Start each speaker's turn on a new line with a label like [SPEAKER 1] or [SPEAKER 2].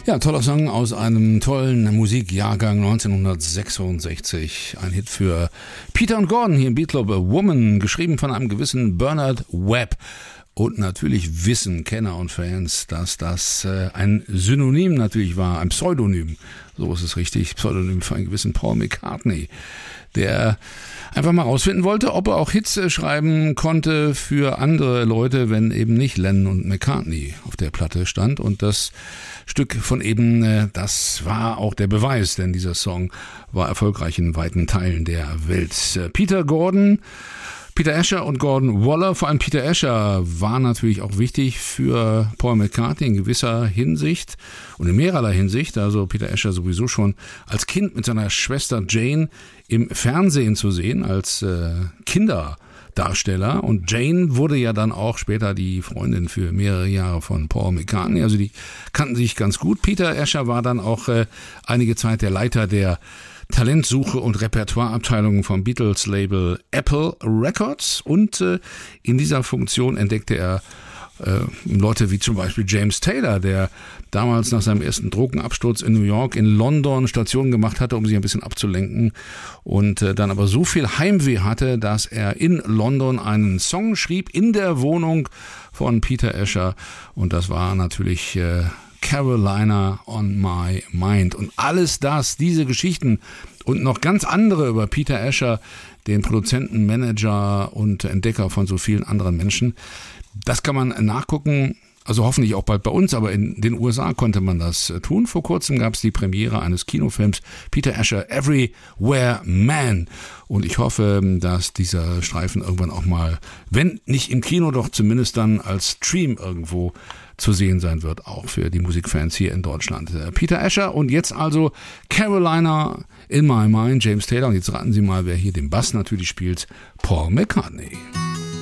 [SPEAKER 1] Ja, toller Song aus einem tollen Musikjahrgang 1966. Ein Hit für Peter und Gordon hier im Beatclub, A Woman, geschrieben von einem gewissen Bernard Webb. Und natürlich wissen Kenner und Fans, dass das ein Synonym natürlich war, ein Pseudonym, so ist es richtig, Pseudonym für einen gewissen Paul McCartney, der einfach mal rausfinden wollte, ob er auch Hits schreiben konnte für andere Leute, wenn eben nicht Lennon und McCartney auf der Platte stand. Und das Stück von eben, das war auch der Beweis, denn dieser Song war erfolgreich in weiten Teilen der Welt. Peter Asher und Gordon Waller, vor allem Peter Asher, war natürlich auch wichtig für Paul McCartney in gewisser Hinsicht und in mehrerlei Hinsicht. Also Peter Asher sowieso schon als Kind mit seiner Schwester Jane im Fernsehen zu sehen, als Kinderdarsteller. Und Jane wurde ja dann auch später die Freundin für mehrere Jahre von Paul McCartney. Also die kannten sich ganz gut. Peter Asher war dann auch einige Zeit der Leiter der Talentsuche und Repertoireabteilung vom Beatles-Label Apple Records, und in dieser Funktion entdeckte er Leute wie zum Beispiel James Taylor, der damals nach seinem ersten Drogenabsturz in New York in London Station gemacht hatte, um sich ein bisschen abzulenken, und dann aber so viel Heimweh hatte, dass er in London einen Song schrieb in der Wohnung von Peter Asher, und das war natürlich Carolina on My Mind. Und alles das, diese Geschichten und noch ganz andere über Peter Asher, den Produzenten, Manager und Entdecker von so vielen anderen Menschen, das kann man nachgucken, also hoffentlich auch bald bei uns, aber in den USA konnte man das tun. Vor kurzem gab es die Premiere eines Kinofilms, Peter Asher, Everywhere Man. Und ich hoffe, dass dieser Streifen irgendwann auch mal, wenn nicht im Kino, doch zumindest dann als Stream irgendwo zu sehen sein wird, auch für die Musikfans hier in Deutschland. Peter Asher und jetzt also Carolina in My Mind, James Taylor. Und jetzt raten Sie mal, wer hier den Bass natürlich spielt, Paul McCartney.